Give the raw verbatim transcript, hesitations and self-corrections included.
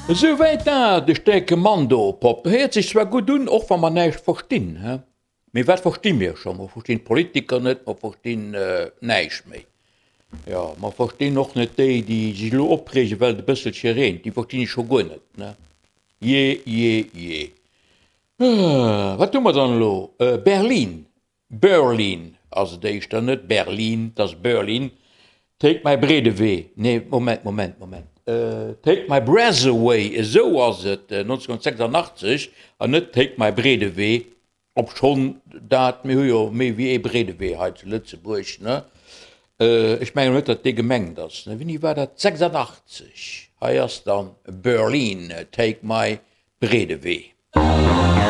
So weit da de steke Mando pop heet sich zwar gut doen och van man neiich verstin mir wat verstin mir schon man verstin Politiker net man verstin äh, neiich méi ja man verstin noch net déi die sich lo oprege well de bësselche reen die verstin ich schon go net ne je je je ah, wat dummer dann lo äh, Berlin Berlin as déich dann net Berlin das Berlin take my brede wee nee moment moment moment Uh, take my breath away, so was het uh, negenzehnhonderdzesendachtzig en net take my brede wee op schon dat me me wie e brede wee uit Lützeburg ne uh, ich mein net dat de gemeng das ne wie war dat zesenachtzig ha erst dan Berlin uh, take my brede wee